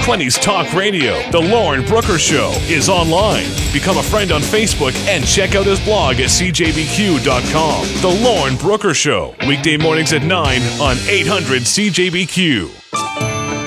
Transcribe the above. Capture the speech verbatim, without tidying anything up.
twenties Talk Radio. The Lauren Brooker Show is online. Become a friend on Facebook and check out his blog at c j b q dot com. The Lauren Brooker Show, weekday mornings at nine on eight hundred C J B Q.